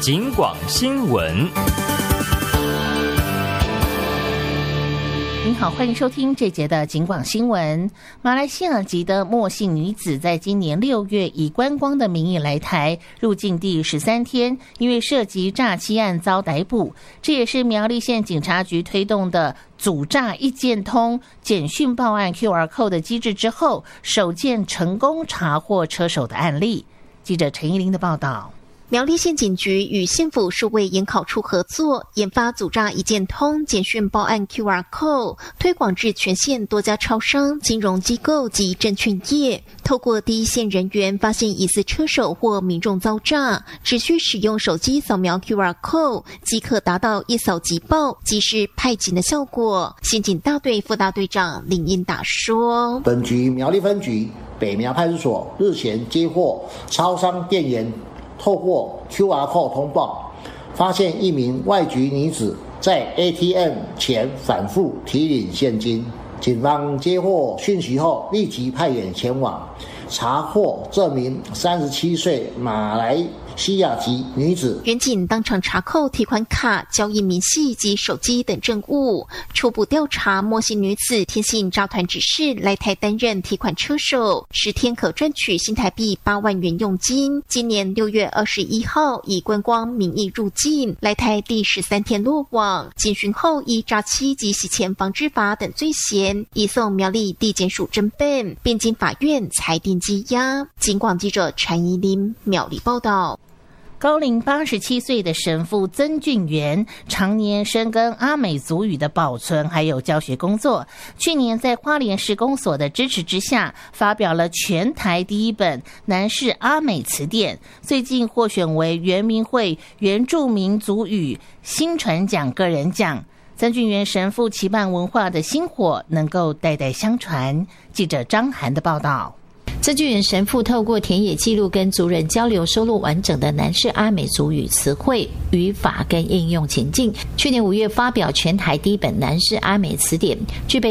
警广新闻。 您好，欢迎收听这节的警广新闻。马来西亚籍的莫姓女子在今年6月以观光的名义来台，入境第13天，因为涉及诈欺案遭逮捕。这也是苗栗县警察局推动的阻诈一键通简讯报案 QR Code 的机制之后，首件成功查获车手的案例。记者陈怡玲的报道。 苗栗县警局与县府数位研考处合作，研发阻诈一键通简讯报案 QR Code， 推广至全县多家超商、金融机构及证券业。透过第一线人员发现疑似车手或民众遭诈，只需使用手机扫描 QR Code， 即可达到一扫即报、及时派警的效果。县警大队副大队长林英达说：“ 本局苗栗分局北苗派出所日前接获超商店员透过 QR Code 通报，发现一名外籍女子在 ATM 前反复提领现金。警方接获讯息后，立即派员前往查获这名37岁马来西亚籍女子。 员警当场查扣提款卡、交易明细及手机等证物。初步调查，莫姓女子听信诈团指示来台担任提款车手，10天可赚取新台币8万元佣金。今年6月21号以观光名义入境，来台第13天落网。检讯后依诈欺及洗钱防治法等罪嫌，移送苗栗地检署侦办，并经法院裁定羁押。警广记者陈怡琳苗栗报道。 高龄87岁的神父曾俊元常年深耕阿美族语的保存还有教学工作，去年在花莲市公所的支持之下，发表了全台第一本南势阿美词典，最近获选为原民会原住民族语新传奖个人奖。曾俊元神父期盼文化的薪火能够代代相传。记者张涵的报道。 曾俊元神父透过田野记录跟族人交流，收录完整的南势阿美族语词汇、语法跟应用情境。去年5月发表全台第一本南势阿美词典，具备